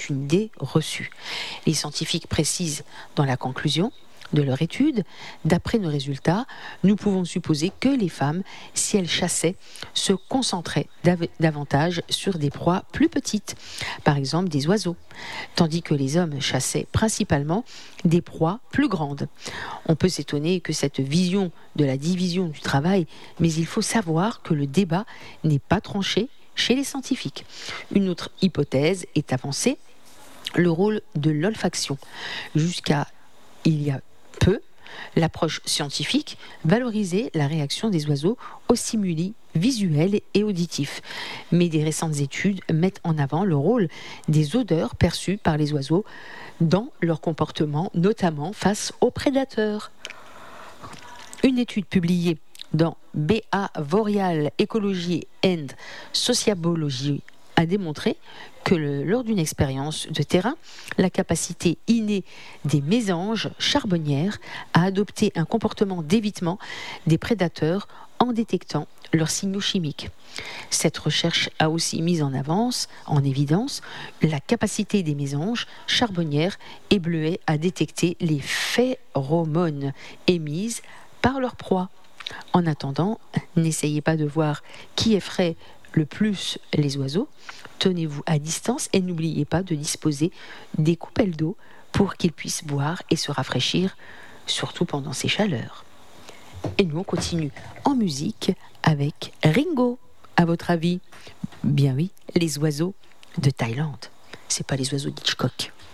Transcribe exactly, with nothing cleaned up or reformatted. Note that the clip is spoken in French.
c'est une idée reçue. Les scientifiques précisent dans la conclusion de leur étude, d'après nos résultats, nous pouvons supposer que les femmes, si elles chassaient, se concentraient dav- davantage sur des proies plus petites, par exemple des oiseaux, tandis que les hommes chassaient principalement des proies plus grandes. On peut s'étonner que cette vision de la division du travail, mais il faut savoir que le débat n'est pas tranché chez les scientifiques. Une autre hypothèse est avancée, le rôle de l'olfaction. Jusqu'à il y a peu, l'approche scientifique valorisait la réaction des oiseaux aux stimuli visuels et auditifs. Mais des récentes études mettent en avant le rôle des odeurs perçues par les oiseaux dans leur comportement, notamment face aux prédateurs. Une étude publiée dans B A Boreal Ecology and Sociability a démontré que le- lors d'une expérience de terrain, la capacité innée des mésanges charbonnières à adopter un comportement d'évitement des prédateurs en détectant leurs signaux chimiques. Cette recherche a aussi mis en avance, en évidence, la capacité des mésanges charbonnières et bleuets à détecter les phéromones émises par leur proie. En attendant, n'essayez pas de voir qui effraie le plus les oiseaux. Tenez-vous à distance et n'oubliez pas de disposer des coupelles d'eau pour qu'ils puissent boire et se rafraîchir, surtout pendant ces chaleurs. Et nous, on continue en musique avec Ringo. À votre avis? Bien oui, les oiseaux de Thaïlande. C'est pas les oiseaux d'Hitchcock.